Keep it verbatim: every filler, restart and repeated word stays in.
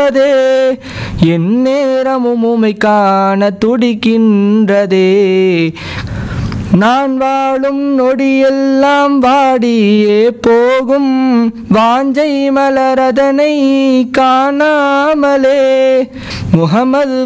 துடிக்கின்றதே, என் நேரமும் உமை காண துடிக்கின்றதே. நான் வாழும் நொடியெல்லாம் வாடியே போகும், வாஞ்சை மலரதனை காணாமலே. முகமது